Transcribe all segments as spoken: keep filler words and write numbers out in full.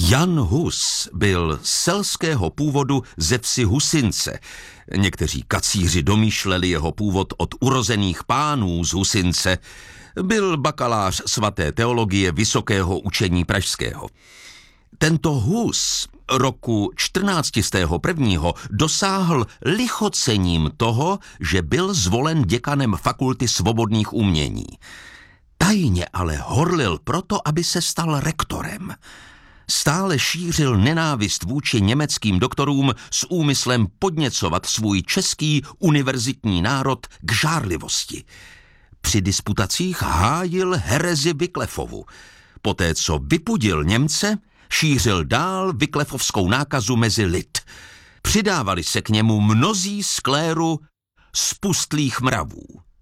Jan Hus byl selského původu ze vsi Husince. Někteří kacíři domýšleli jeho původ od urozených pánů z Husince. Byl bakalář svaté teologie Vysokého učení pražského. Tento Hus roku čtrnáct set jedna dosáhl lichocením toho, že byl zvolen děkanem Fakulty svobodných umění. Tajně ale horlil proto, aby se stal rektorem. Stále šířil nenávist vůči německým doktorům s úmyslem podněcovat svůj český univerzitní národ k žárlivosti. Při disputacích hájil herezi Wycliffovu. Poté, co vypudil Němce, šířil dál Wycliffovskou nákazu mezi lid. Přidávali se k němu mnozí z kléru spustlých mravů.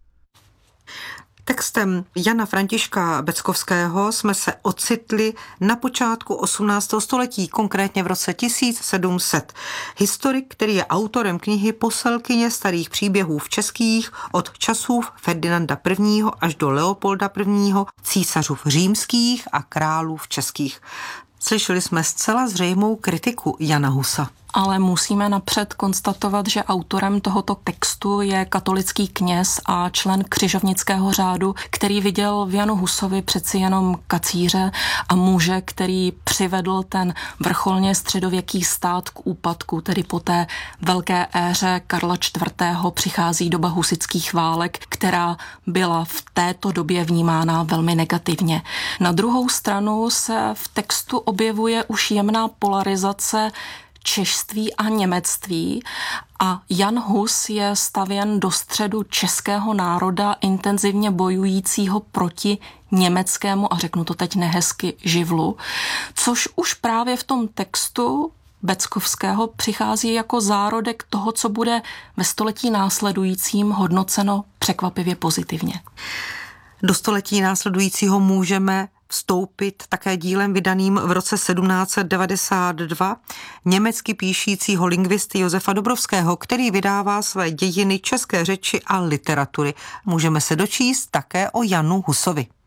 Textem Jana Františka Beckovského jsme se ocitli na počátku osmnáctého století, konkrétně v roce tisíc sedm set. Historik, který je autorem knihy Poselkyně starých příběhů v českých od časů Ferdinanda I. až do Leopolda I., císařů římských a králů českých. Slyšeli jsme zcela zřejmou kritiku Jana Husa. Ale musíme napřed konstatovat, že autorem tohoto textu je katolický kněz a člen křižovnického řádu, který viděl v Janu Husovi přeci jenom kacíře a muže, který přivedl ten vrcholně středověký stát k úpadku, tedy po té velké éře Karla čtvrtého. přichází doba husitských válek, která byla v této době vnímána velmi negativně. Na druhou stranu se v textu objevuje už jemná polarizace češství a němectví a Jan Hus je stavěn do středu českého národa intenzivně bojujícího proti německému, a řeknu to teď nehezky, živlu, což už právě v tom textu Beckovského přichází jako zárodek toho, co bude ve století následujícím hodnoceno překvapivě pozitivně. Do století následujícího můžeme vstoupit také dílem vydaným v roce sedmnáct set devadesát dva německy píšícího lingvisty Josefa Dobrovského, který vydává své dějiny české řeči a literatury. Můžeme se dočíst také o Janu Husovi.